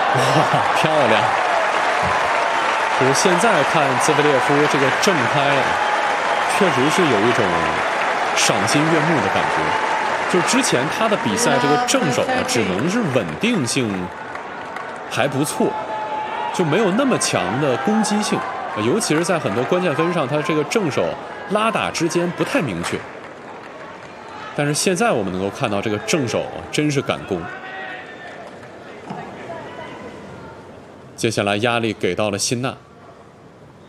哇，漂亮！就是现在看兹维列夫这个正拍，确实是有一种赏心悦目的感觉。就是之前他的比赛这个正手呢，只能是稳定性还不错，就没有那么强的攻击性，尤其是在很多关键分上，他这个正手拉打之间不太明确。但是现在我们能够看到这个正手真是敢攻。接下来压力给到了辛纳。